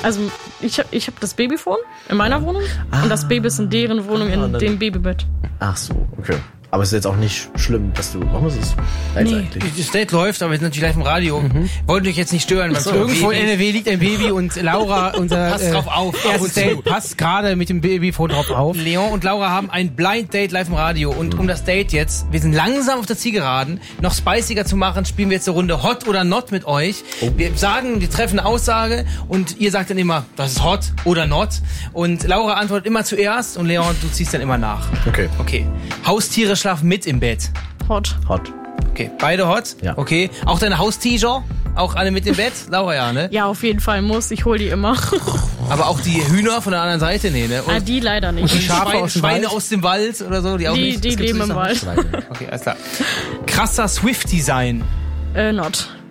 Also ich hab das Babyphone in meiner Wohnung und das Baby ist in deren Wohnung in dem Babybett. Ach so, okay. Aber es ist jetzt auch nicht schlimm, dass du... Warum ist es eigentlich? Das Date läuft, aber wir sind natürlich live im Radio. Wollte euch jetzt nicht stören, weil irgendwo in NRW liegt ein Baby und Laura, unser passt drauf auf. erstes Date, passt gerade mit dem Babyphone drauf auf. Leon und Laura haben ein Blind Date live im Radio und um das Date jetzt, wir sind langsam auf der Zielgeraden, noch spiciger zu machen, spielen wir jetzt eine Runde Hot oder Not mit euch. Wir treffen eine Aussage und ihr sagt dann immer, das ist Hot oder Not und Laura antwortet immer zuerst und Leon, du ziehst dann immer nach. Okay. Haustiere schlafen mit im Bett. Hot. Okay, beide hot? Ja. Okay. Auch deine Haustiere? Auch alle mit im Bett? Laura, ja, ne? Ja, auf jeden Fall muss. Ich hol die immer. Aber auch die Hühner von der anderen Seite? Nee, ne? Und die leider nicht. die Schweine aus dem Wald oder so? Die auch nicht? Die leben im Wald. Okay, alles klar. Krasser Swiftie sein. Not.